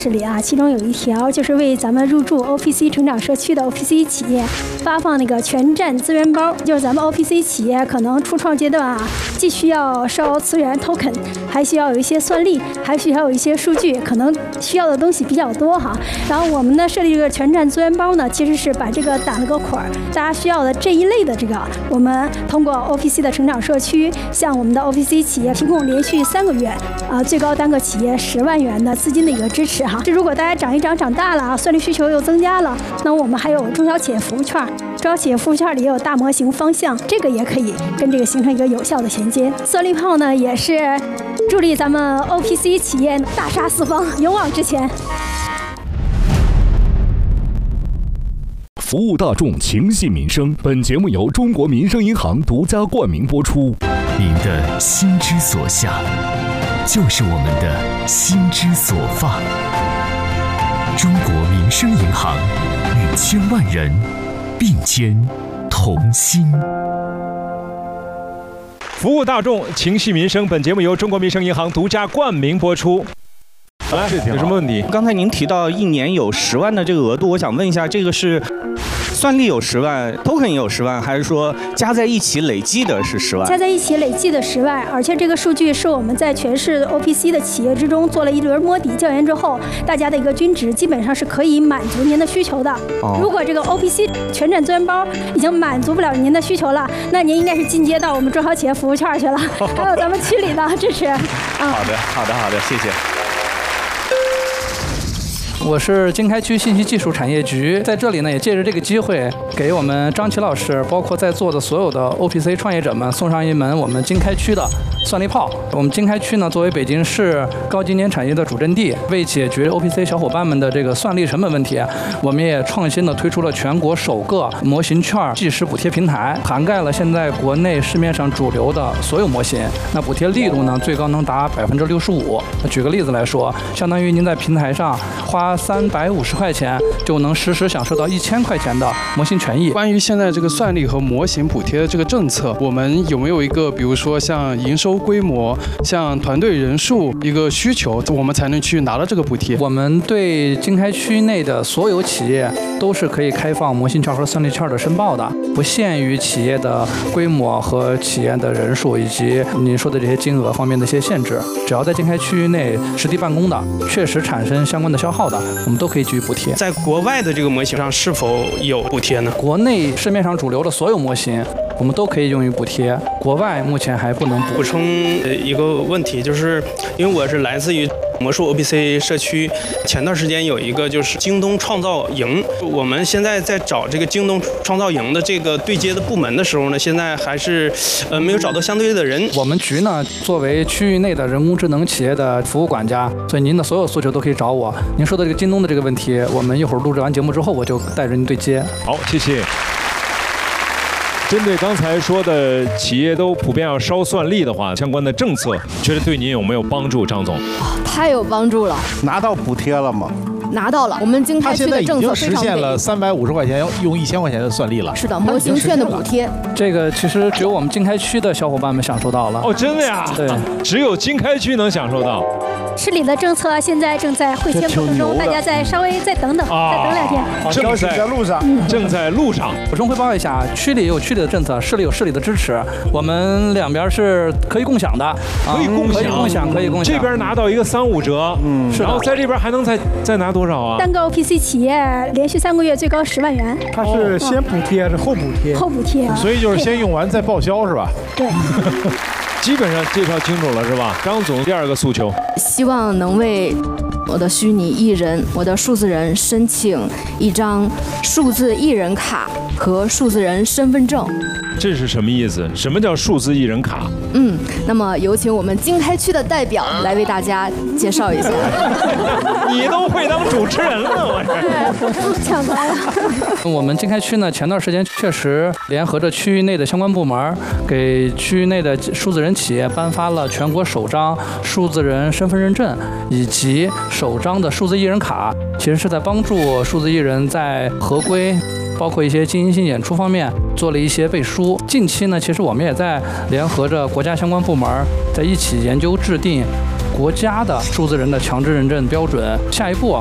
这里啊，其中有一条就是为咱们入驻 OPC 成长社区的 OPC 企业发放那个全站资源包，就是咱们 OPC 企业可能初创阶段啊，既需要烧资源 token， 还需要有一些算力，还需要有一些数据，可能需要的东西比较多哈。然后我们呢设立这个全站资源包呢，其实是把这个打了个捆儿，大家需要的这一类的这个，我们通过 OPC 的成长社区向我们的 OPC 企业提供连续3个月最高单个企业10万元的资金的一个支持哈。这如果大家长大了啊，算力需求又增加了，那我们还有中小企业服务券，中小企业服务券里也有大模型方向，这个也可以跟这个形成一个有效的衔接。算力炮呢也是助力咱们 OPC 企业大杀四方，勇往直前。 服务大众，情系民生。本节目由中国民生银行独家冠名播出。 您的心之所向，就是我们的心之所放。中国民生银行与千万人并肩同心。 服务大众，情系民生。本节目由中国民生银行独家冠名播出。来，有什么问题？ 刚才您提到1年有10万的这个额度，我想问一下，这个是算力有10万 ，token 也有10万，还是说加在一起累计的是10万？ 加在一起累计的10万，而且这个数据是我们在全市 OPC 的企业之中做了一轮摸底调研之后，大家的一个均值基本上是可以满足您的需求的。如果这个 OPC 全站资源包已经满足不了您的需求了，那您应该是进阶到我们中小企业服务券去了，还有咱们区里的支持。 好的，谢谢。 我是经开区信息技术产业局，在这里呢也借着这个机会，给我们张琦老师，包括在座的所有的 OPC 创业者们送上一门我们经开区的算力炮。我们经开区呢，作为北京市高精尖产业的主阵地，为解决 OPC 小伙伴们的这个算力成本问题，我们也创新的推出了全国首个模型券计时补贴平台，涵盖了现在国内市面上主流的所有模型。那补贴力度呢，最高能达65%。那举个例子来说，相当于您在平台上花350块钱就能实时享受到1000块钱的模型权益。 关于现在这个算力和模型补贴的这个政策，我们有没有一个，比如说像营收规模、像团队人数一个需求，我们才能去拿到这个补贴？ 我们对经开区内的所有企业都是可以开放模型券和算力券的申报的，不限于企业的规模和企业的人数以及您说的这些金额方面的一些限制。只要在经开区内实地办公的，确实产生相关的消耗的，我们都可以给予补贴。 在国外的这个模型上是否有补贴呢？ 国内市面上主流的所有模型，我们都可以用于补贴。国外目前还不能补充一个问题，就是因为我是来自于魔术 OPC 社区，前段时间有一个就是京东创造营，我们现在在找这个京东创造营的这个对接的部门的时候呢，现在还是没有找到相对的人。 我们局呢，作为区域内的人工智能企业的服务管家，所以您的所有诉求都可以找我。您说的这个京东的这个问题，我们一会儿录制完节目之后，我就带着您对接。 好，谢谢。针对刚才说的企业都普遍要烧算力的话，相关的政策觉得对您有没有帮助，张总？ 太有帮助了。 拿到补贴了吗？ 拿到了，我们经开区的政策非常实现了350块钱用1000块钱的算力了。 是的，模型券的补贴。 这个其实只有我们经开区的小伙伴们享受到了。 哦，真的呀？ 对， 只有经开区能享受到。 市里的政策现在正在会签过程中，大家稍微再等等，再等2天。 正在路上， 正在路上。 补充汇报一下，区里有区里的政策，市里有市里的支持，我们两边是可以共享的， 可以共享。这边拿到一个3-5折，然后在这边还能再拿多少啊？ 单个 OPC 企业连续3个月最高10万元。 它是先补贴还是后补贴？ 后补贴。 所以就是先用完再报销是吧？ 对。 基本上介绍清楚了是吧？张总第2个诉求， 希望能为我的虚拟艺人、我的数字人申请一张数字艺人卡和数字人身份证。 这是什么意思？什么叫数字艺人卡？ 那么有请我们经开区的代表来为大家介绍一下。 你都会当主持人了，我这抢答了。 我们经开区呢，前段时间确实联合着区域内的相关部门，给区域内的数字人企业颁发了全国首张数字人身份认证以及首张的数字艺人卡，其实是在帮助数字艺人在合规，包括一些经营性演出方面做了一些背书。近期呢，其实我们也在联合着国家相关部门，在一起研究制定国家的数字人的强制认证标准。下一步